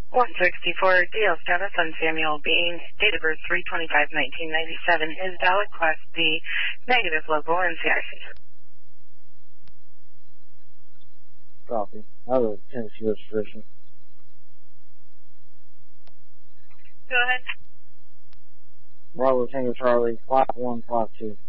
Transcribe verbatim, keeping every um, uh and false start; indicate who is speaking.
Speaker 1: one sixty-four D L status on Samuel Bean, date of birth three twenty-five nineteen ninety-seven, is valid class D, negative local N C I C.
Speaker 2: Copy. I have a Tennessee registration.
Speaker 1: Go ahead.
Speaker 2: Bravo Tango Charlie, five one five two.